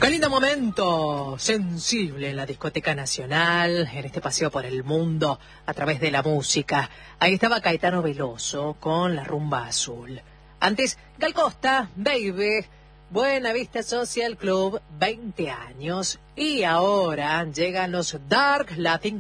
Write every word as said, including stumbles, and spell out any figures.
Qué lindo momento sensible en la Discoteca Nacional, en este paseo por el mundo a través de la música. Ahí estaba Caetano Veloso con La Rumba Azul. Antes, Gal Costa, Baby, Buena Vista Social Club, veinte años. Y ahora llegan los Dark Latin